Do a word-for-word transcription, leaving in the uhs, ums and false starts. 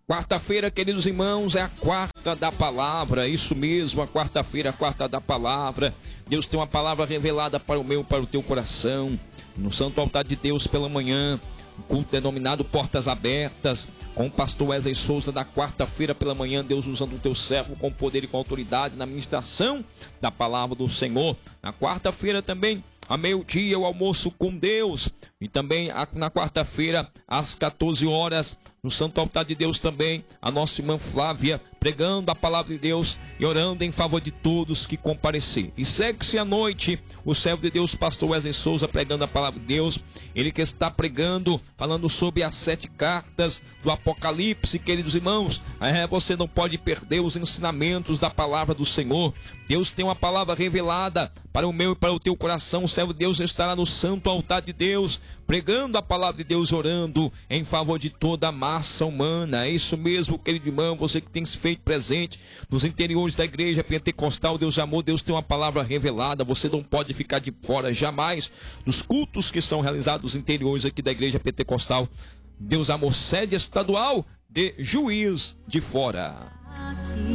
Quarta-feira, queridos irmãos, é a quarta da palavra, isso mesmo, a quarta-feira, a quarta da palavra. Deus tem uma palavra revelada para o meu, para o teu coração. No Santo Altar de Deus pela manhã, um culto denominado Portas Abertas, com o pastor Wesley Souza, da quarta-feira pela manhã, Deus usando o teu servo com poder e com autoridade na ministração da palavra do Senhor. Na quarta-feira também, a meio-dia, o almoço com Deus. E também na quarta-feira, às quatorze horas, no Santo Altar de Deus também, a nossa irmã Flávia pregando a palavra de Deus e orando em favor de todos que comparecer. E segue-se à noite o servo de Deus, pastor Wesley Souza, pregando a palavra de Deus. Ele que está pregando, falando sobre as sete cartas do Apocalipse, queridos irmãos. É, você não pode perder os ensinamentos da palavra do Senhor. Deus tem uma palavra revelada para o meu e para o teu coração. O servo de Deus estará no Santo Altar de Deus, pregando a palavra de Deus, orando em favor de toda a massa humana. É isso mesmo, querido irmão, você que tem se feito presente nos interiores da igreja pentecostal, Deus de amor, Deus tem uma palavra revelada. Você não pode ficar de fora jamais dos cultos que são realizados nos interiores aqui da igreja pentecostal, Deus amor, sede estadual de Juiz de Fora.